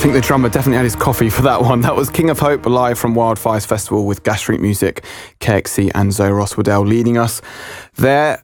think the drummer definitely had his coffee for that one. That was King of Hope live from Wildfires Festival with Gas Street Music, KXC and Zoe Ross Waddell leading us there.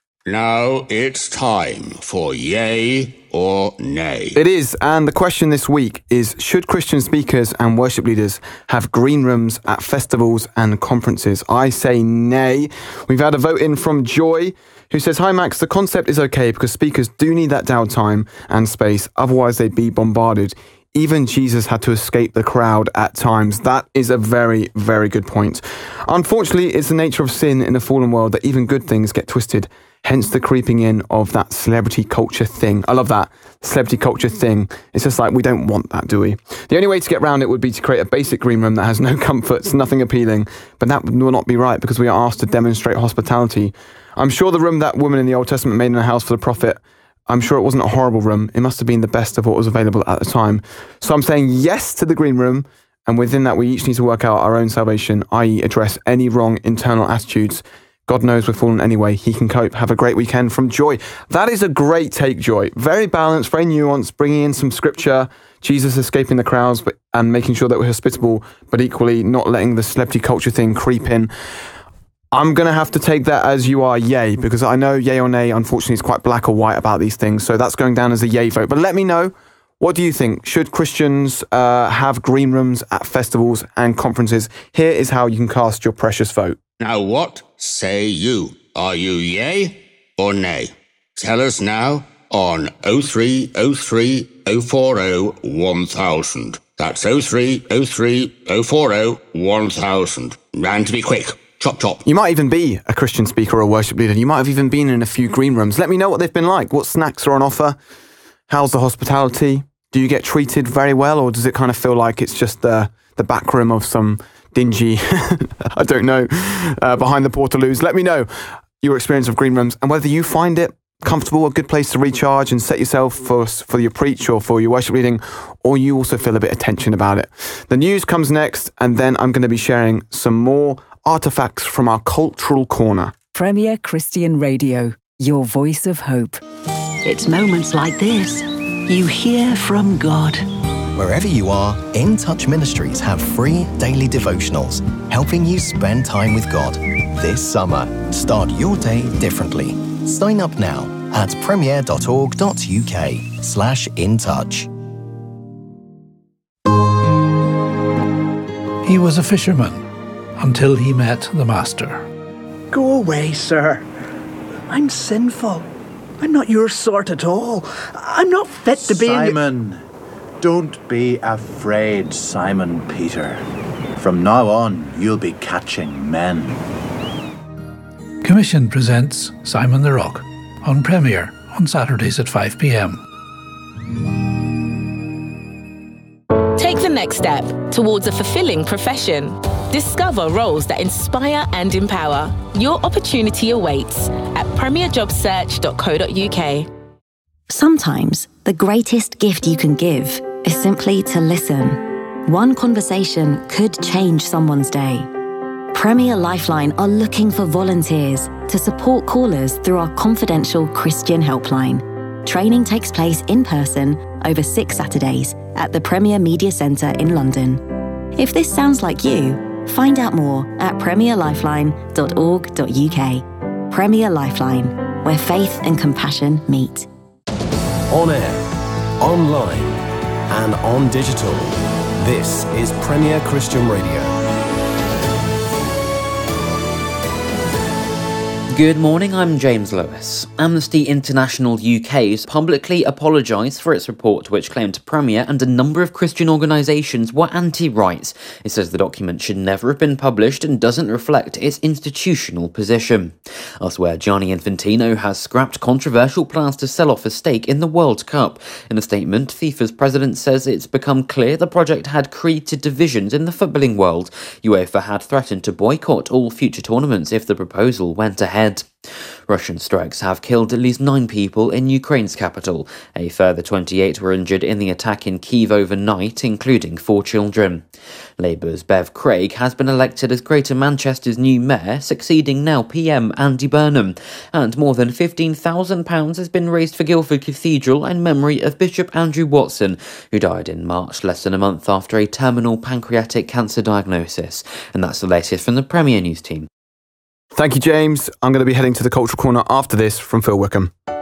Now it's time for Yay or Nay. It is, and the question this week is, should Christian speakers and worship leaders have green rooms at festivals and conferences? I say nay. We've had a vote in from Joy, who says, "Hi Max, the concept is okay because speakers do need that downtime and space, otherwise they'd be bombarded. Even Jesus had to escape the crowd at times." That is a very, very good point. Unfortunately, it's the nature of sin in a fallen world that even good things get twisted. Hence the creeping in of that celebrity culture thing. I love that. Celebrity culture thing. It's just like, we don't want that, do we? The only way to get around it would be to create a basic green room that has no comforts, nothing appealing. But that will not be right because we are asked to demonstrate hospitality. I'm sure the room that woman in the Old Testament made in a house for the prophet, I'm sure it wasn't a horrible room. It must have been the best of what was available at the time. So I'm saying yes to the green room. And within that, we each need to work out our own salvation, i.e. address any wrong internal attitudes. God knows we're fallen anyway. He can cope. Have a great weekend from Joy. That is a great take, Joy. Very balanced, very nuanced, bringing in some scripture, Jesus escaping the crowds and making sure that we're hospitable, but equally not letting the celebrity culture thing creep in. I'm going to have to take that as you are yay, because I know yay or nay, unfortunately, is quite black or white about these things. So that's going down as a yay vote. But let me know, what do you think? Should Christians have green rooms at festivals and conferences? Here is how you can cast your precious vote. Now what say you? Are you yay or nay? Tell us now on 0303 040 1000. That's 0303 040 1000. And to be quick. Chop, chop. You might even be a Christian speaker or a worship leader. You might have even been in a few green rooms. Let me know what they've been like. What snacks are on offer? How's the hospitality? Do you get treated very well, or does it kind of feel like it's just the back room of some dingy, I don't know, behind the Portaloos? Let me know your experience of green rooms and whether you find it comfortable, a good place to recharge and set yourself for your preach or for your worship leading, or you also feel a bit of tension about it. The news comes next, and then I'm going to be sharing some more artifacts from our cultural corner. Premier Christian Radio, your voice of hope. It's moments like this you hear from God. Wherever you are, In Touch Ministries have free daily devotionals, helping you spend time with God. This summer, start your day differently. Sign up now at premier.org.uk/intouch. He was a fisherman until he met the Master. Go away, sir. I'm sinful. I'm not your sort at all. I'm not fit to be Simon, don't be afraid, Simon Peter. From now on, you'll be catching men. Commission presents Simon the Rock on Premier on Saturdays at 5 p.m. Take the next step towards a fulfilling profession. Discover roles that inspire and empower. Your opportunity awaits at premierjobsearch.co.uk. Sometimes the greatest gift you can give is simply to listen. One conversation could change someone's day. Premier Lifeline are looking for volunteers to support callers through our confidential Christian helpline. Training takes place in person over 6 Saturdays at the Premier Media Centre in London. If this sounds like you, find out more at premierlifeline.org.uk. Premier Lifeline, where faith and compassion meet. On air, online, and on digital. This is Premier Christian Radio. Good morning, I'm James Lewis. Amnesty International UK's publicly apologised for its report which claimed Premier and a number of Christian organisations were anti-rights. It says the document should never have been published and doesn't reflect its institutional position. Elsewhere, Gianni Infantino has scrapped controversial plans to sell off a stake in the World Cup. In a statement, FIFA's president says it's become clear the project had created divisions in the footballing world. UEFA had threatened to boycott all future tournaments if the proposal went ahead. dead. Russian strikes have killed at least 9 people in Ukraine's capital. A further 28 were injured in the attack in Kyiv overnight, including 4 children. Labour's Bev Craig has been elected as Greater Manchester's new mayor, succeeding now PM Andy Burnham. And more than £15,000 has been raised for Guildford Cathedral in memory of Bishop Andrew Watson, who died in March less than a month after a terminal pancreatic cancer diagnosis. And that's the latest from the Premier News team. Thank you, James. I'm going to be heading to the Cultural Corner after this from Phil Wickham.